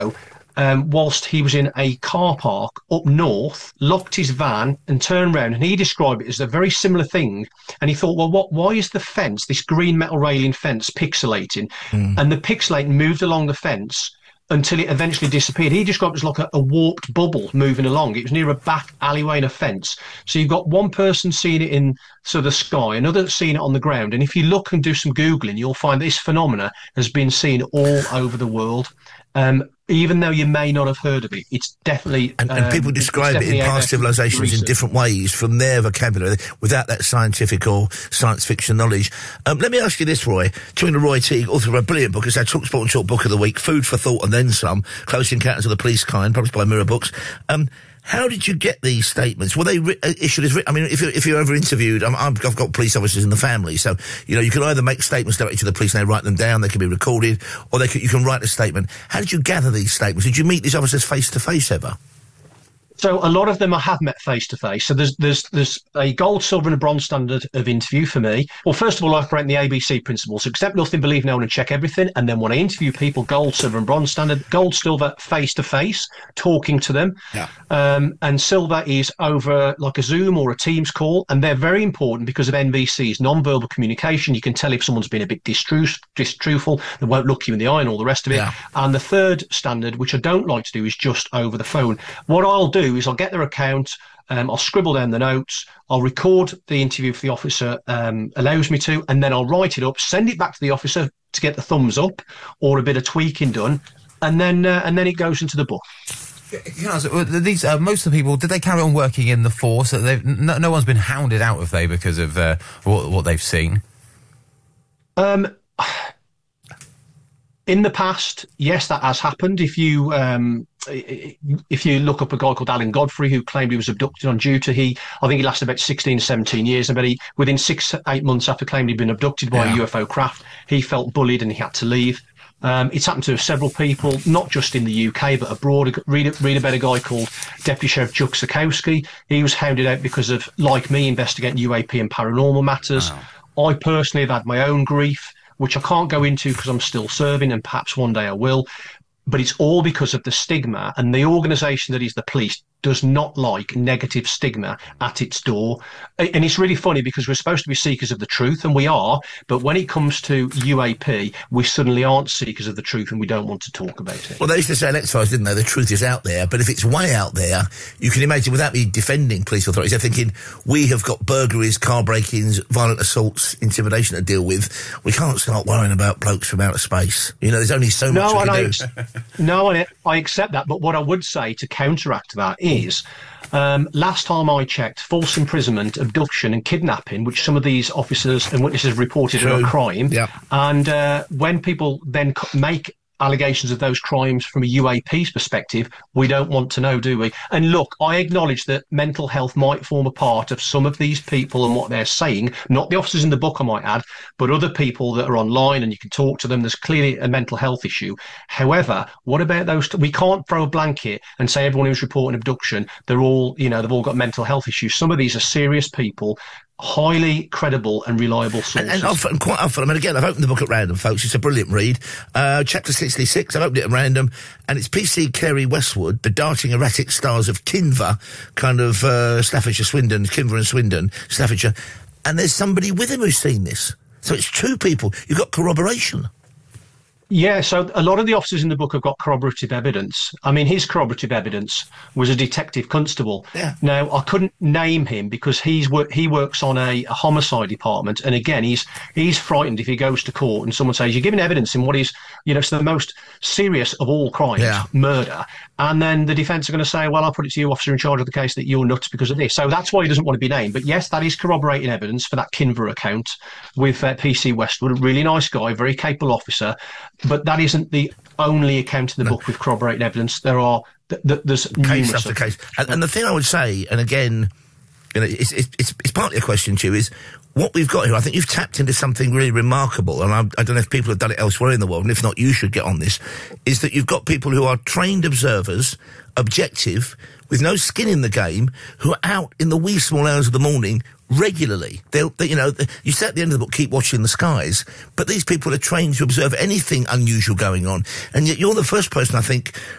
whilst he was in a car park up north, locked his van and turned around, and he described it as a very similar thing. And he thought, well, why is the fence, this green metal railing fence, pixelating? And the pixelating moved along the fence until it eventually disappeared. He described it as like a warped bubble moving along. It was near a back alleyway in a fence. So you've got one person seeing it in the sky, another seeing it on the ground. And if you look and do some Googling, you'll find this phenomena has been seen all over the world. Even though you may not have heard of it, it's definitely... And people describe it in past civilisations in different ways from their vocabulary, without that scientific or science fiction knowledge. Let me ask you this, Roy. Talking to Roy Teague, author of a brilliant book, it's our TalkSport and Talk Book of the Week, Food for Thought and Then Some, Close Encounters of the Police Kind, published by Mirror Books. How did you get these statements? Were they issued as... I mean, if you're ever interviewed... I've got police officers in the family, so, you can either make statements directly to the police and they write them down, they can be recorded, or you can write a statement. How did you gather these statements? Did you meet these officers face-to-face ever? So a lot of them I have met face to face. So there's a gold, silver and a bronze standard of interview for me. Well, first of all, I operate in the ABC principles. Accept nothing, believe no one, and check everything. And then when I interview people, gold, silver and bronze standard. Gold, silver, face to face, talking to them. Yeah. And silver is over like a Zoom or a Teams call. And they're very important because of NVCs, non-verbal communication. You can tell if someone's been a bit distruthful. They won't look you in the eye and all the rest of it. Yeah. And the third standard, which I don't like to do, is just over the phone. What I'll do is I'll get their account, I'll scribble down the notes, I'll record the interview if the officer allows me to, and then I'll write it up, send it back to the officer to get the thumbs up or a bit of tweaking done, and then it goes into the book. These most of the people, did they carry on working in the force? No one's been hounded out, have they, because of what they've seen? In the past, yes, that has happened. If you look up a guy called Alan Godfrey, who claimed he was abducted on duty, I think he lasted about 16 to 17 years, and within 6 to 8 months after claiming he'd been abducted by a UFO craft, he felt bullied and he had to leave. It's happened to several people, not just in the UK, but abroad. Read about a guy called Deputy Sheriff Juk Sikowski. He was hounded out because of, like me, investigating UAP and paranormal matters. Wow. I personally have had my own grief, which I can't go into because I'm still serving, and perhaps one day I will. But it's all because of the stigma, and the organisation that is the police does not like negative stigma at its door. And it's really funny because we're supposed to be seekers of the truth, and we are, but when it comes to UAP, we suddenly aren't seekers of the truth and we don't want to talk about it. Well, they used to say in X-Files, didn't they? The truth is out there, but if it's way out there, you can imagine, without me defending police authorities, they're thinking, we have got burglaries, car break-ins, violent assaults, intimidation to deal with. We can't start worrying about blokes from outer space. There's only so much we can do. No, I accept that, but what I would say to counteract that is, last time I checked, false imprisonment, abduction and kidnapping, which some of these officers and witnesses reported are a crime. Yep. And when people then make allegations of those crimes from a UAP's perspective, we don't want to know, do we? And look, I acknowledge that mental health might form a part of some of these people and what they're saying, not the officers in the book, I might add, but other people that are online and you can talk to them. There's clearly a mental health issue. However, what about those? We can't throw a blanket and say everyone who's reporting abduction, they've all got mental health issues. Some of these are serious people, highly credible and reliable sources. And quite often, again, I've opened the book at random, folks. It's a brilliant read. Chapter 66, I've opened it at random, and it's P.C. Carey Westwood, the darting erratic stars of Kinver, kind of Staffordshire, Swindon, Kinver and Swindon, Staffordshire. And there's somebody with him who's seen this. So it's two people. You've got corroboration. Yeah, so a lot of the officers in the book have got corroborative evidence. I mean, his corroborative evidence was a detective constable. Yeah. Now, I couldn't name him because he works on a homicide department. And again, he's frightened if he goes to court and someone says, you're giving evidence in what is, it's the most serious of all crimes, murder. And then the defence are going to say, well, I'll put it to you, officer in charge of the case, that you're nuts because of this. So that's why he doesn't want to be named. But yes, that is corroborating evidence for that Kinver account with P.C. Westwood, a really nice guy, very capable officer. But that isn't the only account in the book with corroborating evidence. There's numerous after case. And the thing I would say, and again, it's partly a question to you is what we've got here. I think you've tapped into something really remarkable, and I don't know if people have done it elsewhere in the world, and if not, you should get on this, is that you've got people who are trained observers, objective, with no skin in the game, who are out in the wee small hours of the morning regularly. You say at the end of the book, keep watching the skies, but these people are trained to observe anything unusual going on, and yet you're the first person, I think,